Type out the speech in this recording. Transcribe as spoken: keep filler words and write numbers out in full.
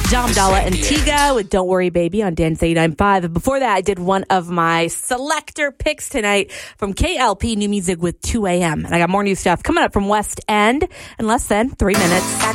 Dom Dalla and Tiga with Don't Worry Baby on Dance eighty-nine point five. And before that, I did one of my selector picks tonight from K L P New Music with two a.m. And I got more new stuff coming up from West End in less than three minutes.